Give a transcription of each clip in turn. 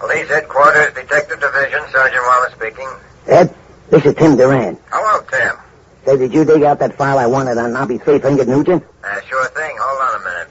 Police Headquarters, Detective Division, Sergeant Wallace speaking. Ed, this is Tim Duran. Hello, Tim. Say, did you dig out that file I wanted on Nobby Three-Fingered Nugent? Sure thing. Hold on a minute.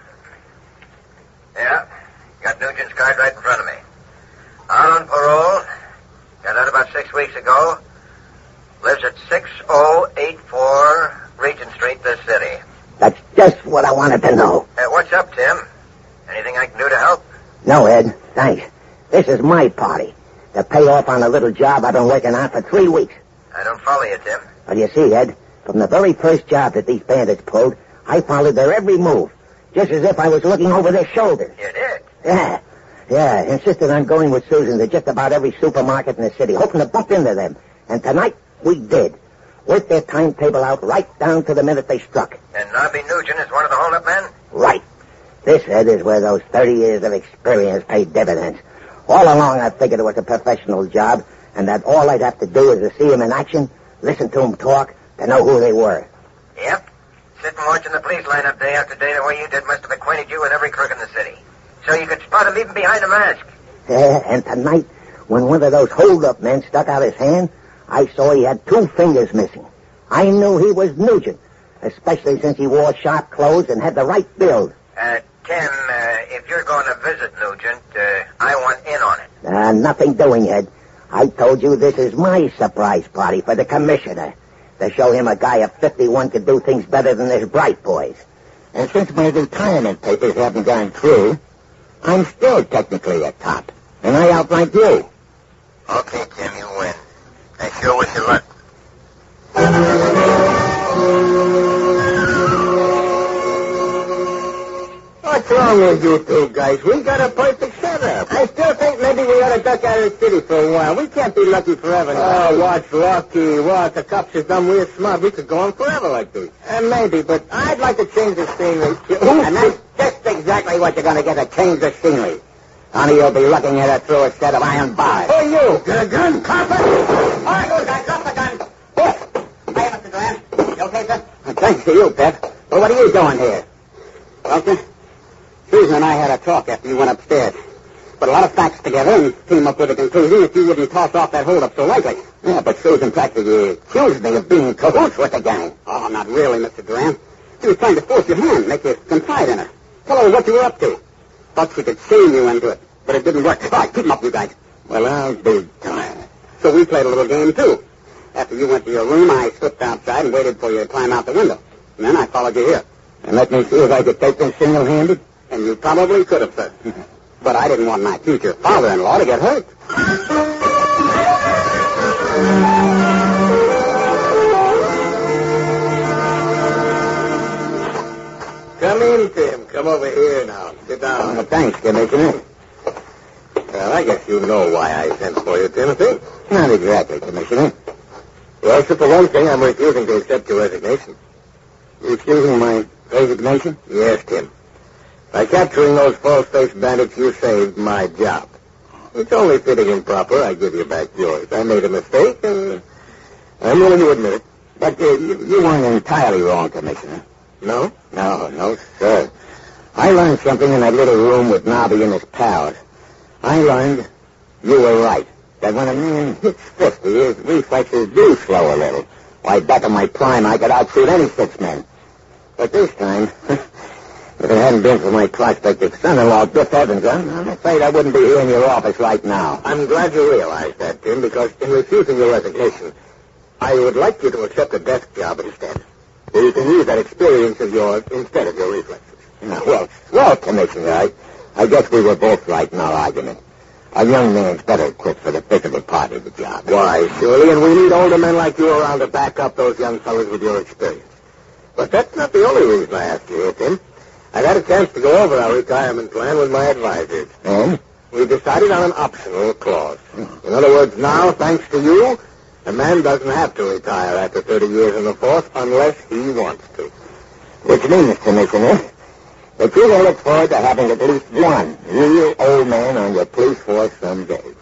Yeah, got Nugent's card right in front of me. On parole. Got out about 6 weeks ago. Lives at 6084 Regent Street, this city. That's just what I wanted to know. What's up, Tim? Anything I can do to help? No, Ed, thanks. This is my party. To pay off on a little job I've been working on for 3 weeks. I don't follow you, Tim. Well, you see, Ed, from the very first job that these bandits pulled, I followed their every move, just as if I was looking over their shoulders. You did? Yeah, insisted on going with Susan to just about every supermarket in the city, hoping to bump into them. And tonight, we did. Worked their timetable out right down to the minute they struck. And Nobby Nugent is one of the hold-up men? Right. This, Ed, is where those 30 years of experience paid dividends. All along, I figured it was a professional job, and that all I'd have to do is to see him in action, listen to him talk, to know who they were. Yep. Sitting watching the police line up day after day the way you did must have acquainted you with every crook in the city. So you could spot him even behind a mask. Yeah, and tonight, when one of those hold-up men stuck out his hand, I saw he had 2 fingers missing. I knew he was Nugent, especially since he wore sharp clothes and had the right build. Tim, if you're going to visit Nugent, I want in on it. Nothing doing, Ed. I told you this is my surprise party for the commissioner. To show him a guy of 51 could do things better than this Bright boys. And since my retirement papers haven't gone through, I'm still technically a top. And I outranked you. Okay, Tim, you win. I sure wish you luck. What's wrong with you two guys? We got a perfect setup. I still think maybe we ought to duck out of the city for a while. We can't be lucky forever now. Oh, what's lucky? What? The cops are dumb. We're smart. We could go on forever like this. Maybe, but I'd like to change the scenery. And that's just exactly what you're going to get, to change the scenery. Honey, you'll be looking at it through a set of iron bars. Who are you? Got a gun, copper? All right, you guys, drop the gun. Hey, Mr. Duran. You okay, sir? Thanks to you, Pep. But what are you doing here? Well, sir, Susan and I had a talk after you went upstairs. Put a lot of facts together and came up with a conclusion that you wouldn't toss off that hold-up so lightly. Yeah, but Susan practically accused me of being in cahoots with the gang. Oh, not really, Mr. Duran. She was trying to force your hand, make you confide in her. Tell her what you were up to. Thought she could shame you into it, but it didn't work. All right, keep them up, you guys. Well, I'll be darned. So we played a little game, too. After you went to your room, I slipped outside and waited for you to climb out the window. And then I followed you here. And let me see if I could take this single-handed? And you probably could have, sir. But I didn't want my future father-in-law to get hurt. Come in, Tim. Come over here now. Sit down. Thanks, Commissioner. Well, I guess you know why I sent for you, Timothy. Not exactly, Commissioner. Well, so for one thing, I'm refusing to accept your resignation. Refusing my resignation? Yes, Tim. By capturing those false-faced bandits, you saved my job. It's only fitting and proper I give you back yours. I made a mistake, and I'm willing to admit it. But you weren't entirely wrong, Commissioner. No? No, sir. I learned something in that little room with Nobby and his pals. I learned you were right. That when a man hits 50, his reflexes do slow a little. Why, back in my prime, I could outshoot any 6 men. But this time, if it hadn't been for my prospective son-in-law, Biff Evans, I'm afraid I wouldn't be here in your office right now. I'm glad you realize that, Tim, because in refusing your resignation, I would like you to accept a desk job instead. So you can use that experience of yours instead of your reflexes. Well, Commissioner, I guess we were both right in our argument. A young man's better equipped for the physical part of the job. Why, surely, and we need older men like you around to back up those young fellows with your experience. But that's not the only reason I asked you here, Tim. I've had a chance to go over our retirement plan with my advisors. And? We decided on an optional clause. In other words, now, thanks to you, a man doesn't have to retire after 30 years in the force unless he wants to. Which means, Commissioner, that you will look forward to having at least one real old man on your police force someday.